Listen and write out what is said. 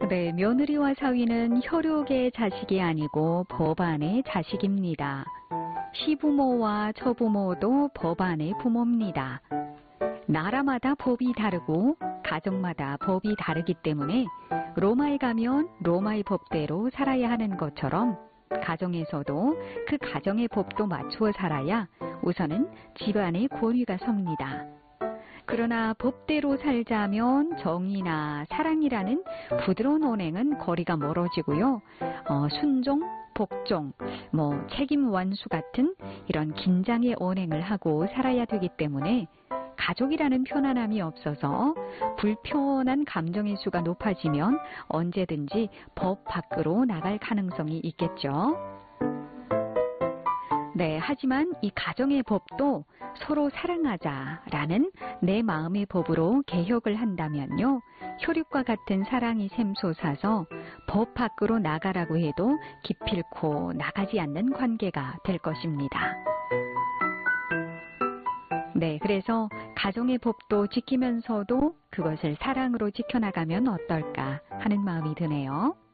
네, 며느리와 사위는 혈육의 자식이 아니고 법안의 자식입니다. 시부모와 처부모도 법안의 부모입니다. 나라마다 법이 다르고 가정마다 법이 다르기 때문에 로마에 가면 로마의 법대로 살아야 하는 것처럼 가정에서도 그 가정의 법도 맞추어 살아야 우선은 집안의 권위가 섭니다. 그러나 법대로 살자면 정의나 사랑이라는 부드러운 언행은 거리가 멀어지고요. 순종, 복종, 책임 완수 같은 이런 긴장의 언행을 하고 살아야 되기 때문에 가족이라는 편안함이 없어서 불편한 감정의 수가 높아지면 언제든지 법 밖으로 나갈 가능성이 있겠죠. 네, 하지만 이 가정의 법도 서로 사랑하자라는 내 마음의 법으로 개혁을 한다면요. 혈육과 같은 사랑이 샘솟아서 법 밖으로 나가라고 해도 기필코 나가지 않는 관계가 될 것입니다. 네, 그래서 가정의 법도 지키면서도 그것을 사랑으로 지켜나가면 어떨까 하는 마음이 드네요.